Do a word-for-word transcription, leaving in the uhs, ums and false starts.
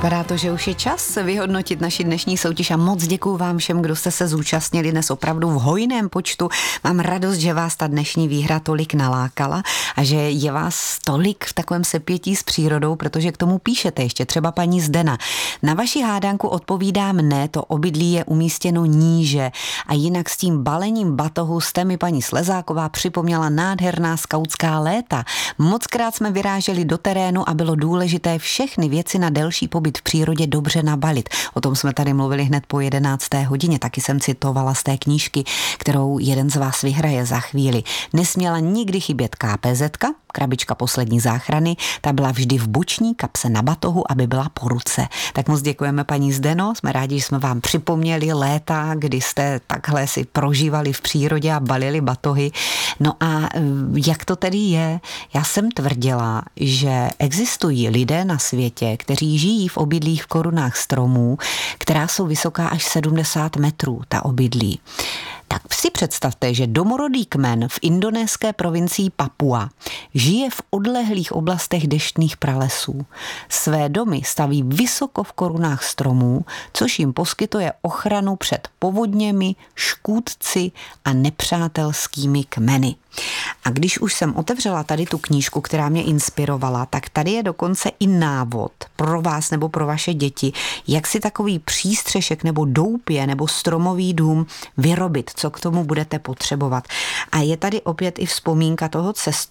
Vypadá to, že už je čas vyhodnotit naši dnešní soutěž a moc děkuju vám všem, kdo jste se zúčastnili dnes opravdu v hojném počtu. Mám radost, že vás ta dnešní výhra tolik nalákala a že je vás tolik v takovém sepětí s přírodou, protože k tomu píšete ještě třeba paní Zdena. Na vaši hádanku odpovídám ne, to obydlí je umístěno níže a jinak s tím balením batohu jste mi, paní Slezáková, připomněla nádherná skautská léta. Mockrát jsme vyráželi do terénu a bylo důležité všechny věci na delší pobyt v přírodě dobře nabalit. O tom jsme tady mluvili hned po jedenácté hodině, taky jsem citovala z té knížky, kterou jeden z vás vyhraje za chvíli. Nesměla nikdy chybět ká pé zetka, krabička poslední záchrany, ta byla vždy v boční kapse na batohu, aby byla po ruce. Tak moc děkujeme, paní Zdeno, jsme rádi, že jsme vám připomněli léta, kdy jste takhle si prožívali v přírodě a balili batohy. No a jak to tedy je? Já jsem tvrdila, že existují lidé na světě, kteří žijí v obydlích v korunách stromů, která jsou vysoká až sedmdesát metrů, ta obydlí. Tak si představte, že domorodý kmen v indonéské provincii Papua žije v odlehlých oblastech deštných pralesů. Své domy staví vysoko v korunách stromů, což jim poskytuje ochranu před povodněmi, škůdci a nepřátelskými kmeny. A když už jsem otevřela tady tu knížku, která mě inspirovala, tak tady je dokonce i návod pro vás nebo pro vaše děti, jak si takový přístřešek nebo doupě nebo stromový dům vyrobit, co k tomu budete potřebovat. A je tady opět i vzpomínka toho cestování.